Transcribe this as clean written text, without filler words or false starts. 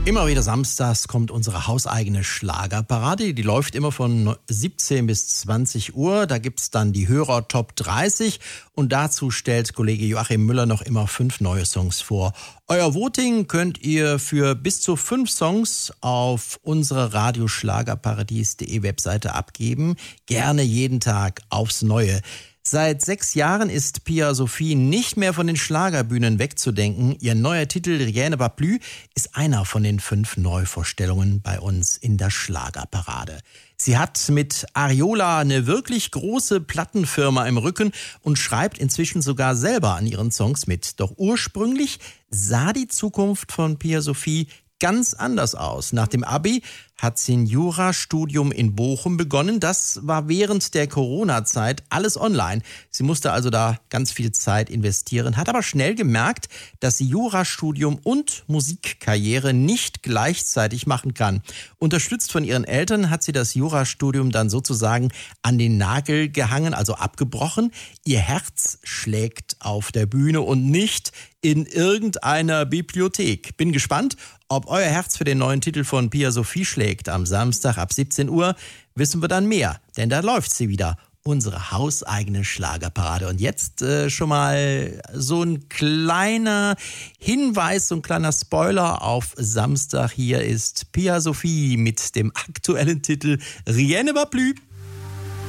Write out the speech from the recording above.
Immer wieder samstags kommt unsere hauseigene Schlagerparade. Die läuft immer von 17 bis 20 Uhr. Da gibt's dann die Hörer Top 30 und dazu stellt Kollege Joachim Müller noch immer 5 neue Songs vor. Euer Voting könnt ihr für bis zu 5 Songs auf unsere radioschlagerparadies.de Webseite abgeben. Gerne jeden Tag aufs Neue. Seit 6 Jahren ist Pia Sophie nicht mehr von den Schlagerbühnen wegzudenken. Ihr neuer Titel Rien ne va plus ist einer von den 5 Neuvorstellungen bei uns in der Schlagerparade. Sie hat mit Ariola eine wirklich große Plattenfirma im Rücken und schreibt inzwischen sogar selber an ihren Songs mit. Doch ursprünglich sah die Zukunft von Pia Sophie ganz anders aus. Nach dem Abi hat sie ein Jurastudium in Bochum begonnen. Das war während der Corona-Zeit alles online. Sie musste also da ganz viel Zeit investieren, hat aber schnell gemerkt, dass sie Jurastudium und Musikkarriere nicht gleichzeitig machen kann. Unterstützt von ihren Eltern hat sie das Jurastudium dann sozusagen an den Nagel gehangen, also abgebrochen. Ihr Herz schlägt auf der Bühne und nicht in irgendeiner Bibliothek. Bin gespannt, ob euer Herz für den neuen Titel von Pia Sophie schlägt. Am Samstag ab 17 Uhr wissen wir dann mehr, denn da läuft sie wieder, unsere hauseigene Schlagerparade. Und jetzt schon mal so ein kleiner Hinweis, so ein kleiner Spoiler auf Samstag. Hier ist Pia Sophie mit dem aktuellen Titel Rien ne va plus.